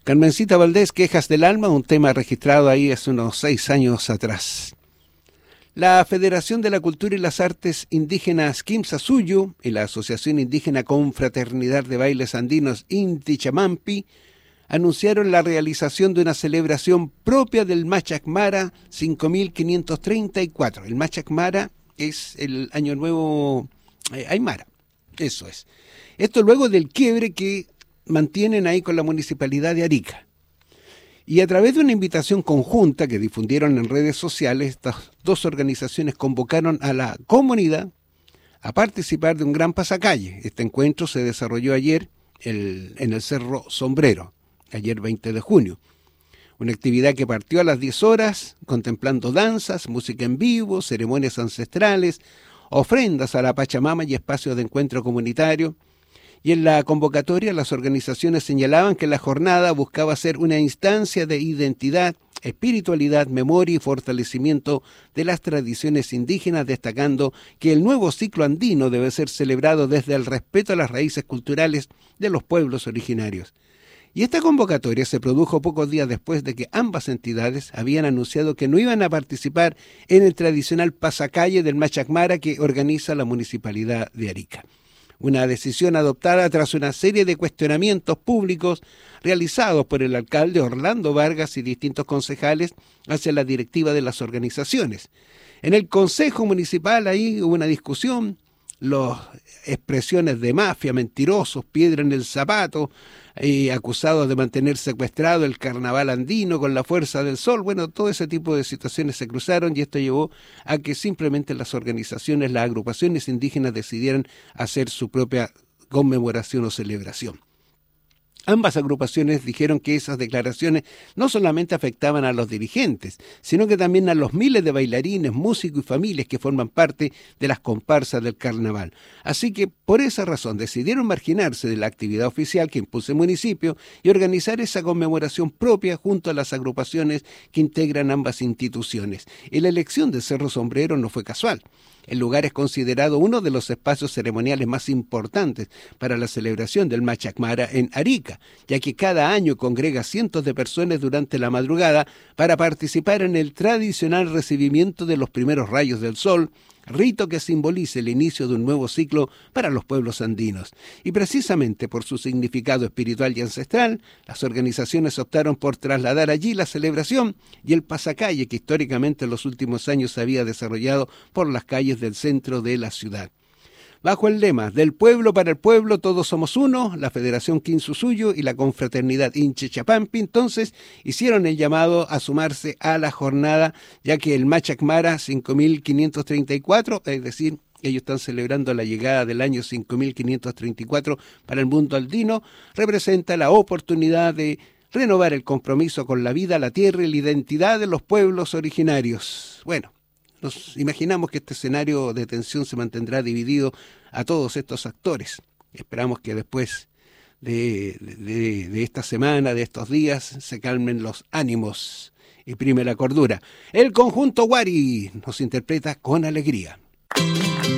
Carmencita Valdés, Quejas del Alma, un tema registrado ahí hace unos 6 años atrás. La Federación de la Cultura y las Artes Indígenas Quimsasuyo y la Asociación Indígena Confraternidad de Bailes Andinos Inti Chamampi anunciaron la realización de una celebración propia del Machak Mara 5534. El Machak Mara es el Año Nuevo Aymara, eso es. Esto luego del quiebre que mantienen ahí con la Municipalidad de Arica. Y a través de una invitación conjunta que difundieron en redes sociales, estas dos organizaciones convocaron a la comunidad a participar de un gran pasacalle. Este encuentro se desarrolló ayer en el Cerro Sombrero, ayer 20 de junio. Una actividad que partió a las 10 horas, contemplando danzas, música en vivo, ceremonias ancestrales, ofrendas a la Pachamama y espacios de encuentro comunitario. Y en la convocatoria las organizaciones señalaban que la jornada buscaba ser una instancia de identidad, espiritualidad, memoria y fortalecimiento de las tradiciones indígenas, destacando que el nuevo ciclo andino debe ser celebrado desde el respeto a las raíces culturales de los pueblos originarios. Y esta convocatoria se produjo pocos días después de que ambas entidades habían anunciado que no iban a participar en el tradicional pasacalle del Machak Mara que organiza la Municipalidad de Arica. Una decisión adoptada tras una serie de cuestionamientos públicos realizados por el alcalde Orlando Vargas y distintos concejales hacia la directiva de las organizaciones. En el Consejo Municipal ahí hubo una discusión, las expresiones de mafia, mentirosos, piedra en el zapato, acusados de mantener secuestrado el carnaval andino con la fuerza del sol. Bueno, todo ese tipo de situaciones se cruzaron y esto llevó a que simplemente las organizaciones, las agrupaciones indígenas decidieran hacer su propia conmemoración o celebración. Ambas agrupaciones dijeron que esas declaraciones no solamente afectaban a los dirigentes, sino que también a los miles de bailarines, músicos y familias que forman parte de las comparsas del carnaval. Así que por esa razón decidieron marginarse de la actividad oficial que impuso el municipio y organizar esa conmemoración propia junto a las agrupaciones que integran ambas instituciones. Y la elección del Cerro Sombrero no fue casual. El lugar es considerado uno de los espacios ceremoniales más importantes para la celebración del Machak Mara en Arica, ya que cada año congrega cientos de personas durante la madrugada para participar en el tradicional recibimiento de los primeros rayos del sol, rito que simboliza el inicio de un nuevo ciclo para los pueblos andinos. Y precisamente por su significado espiritual y ancestral, las organizaciones optaron por trasladar allí la celebración y el pasacalle que históricamente en los últimos años se había desarrollado por las calles del centro de la ciudad. Bajo el lema del pueblo para el pueblo, todos somos uno, la Federación Quimsasuyo y la Confraternidad Inti Chamampi entonces hicieron el llamado a sumarse a la jornada, ya que el Machak Mara 5534, es decir, ellos están celebrando la llegada del año 5534 para el mundo andino, representa la oportunidad de renovar el compromiso con la vida, la tierra y la identidad de los pueblos originarios. Bueno, nos imaginamos que este escenario de tensión se mantendrá dividido a todos estos actores. Esperamos que después de esta semana, de estos días, se calmen los ánimos y prime la cordura. El conjunto Wari nos interpreta Con Alegría.